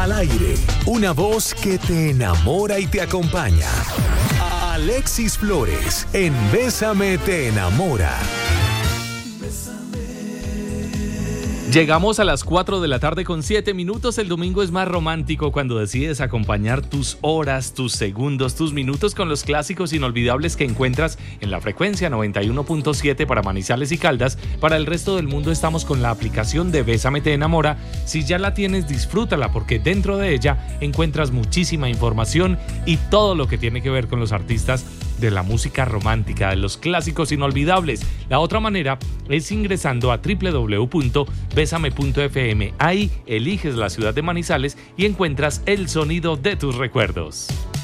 al aire. Una voz que te enamora y te acompaña. Alexis Flores, en Bésame te enamora. Llegamos a las 4 de la tarde con 7 minutos. El domingo es más romántico cuando decides acompañar tus horas, tus segundos, tus minutos con los clásicos inolvidables que encuentras en la frecuencia 91.7 para Manizales y Caldas. Para el resto del mundo estamos con la aplicación de Bésame te enamora. Si ya la tienes, disfrútala porque dentro de ella encuentras muchísima información y todo lo que tiene que ver con los artistas de la música romántica, de los clásicos inolvidables. La otra manera es ingresando a www.besame.fm. Ahí eliges la ciudad de Manizales y encuentras el sonido de tus recuerdos.